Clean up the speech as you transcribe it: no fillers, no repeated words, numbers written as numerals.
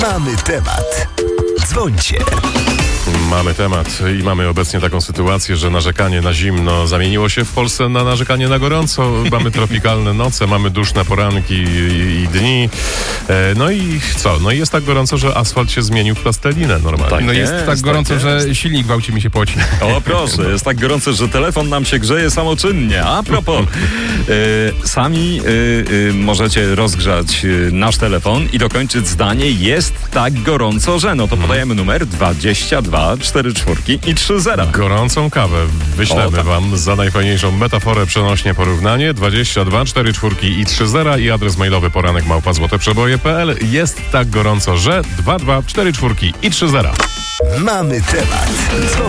Mamy temat. Dzwońcie. Mamy temat i mamy obecnie taką sytuację, że narzekanie na zimno zamieniło się w Polsce na narzekanie na gorąco. Mamy tropikalne noce, mamy duszne poranki i dni. No i co? No i jest tak gorąco, że asfalt się zmienił w plastelinę normalnie. Tak No jest tak gorąco, że silnik gwałci mi się poci. O proszę, jest tak gorąco, że telefon nam się grzeje samoczynnie. A propos, sami możecie rozgrzać nasz telefon i dokończyć zdanie jest tak gorąco, że no to podajemy numer 22 44 i 30. Gorącą kawę wyślemy wam za najfajniejszą metaforę, przenośnie, porównanie 22 44 i 30 i adres mailowy poranek@złoteprzeboje.pl. Jest tak gorąco, że 22 44 i 30. Mamy temat.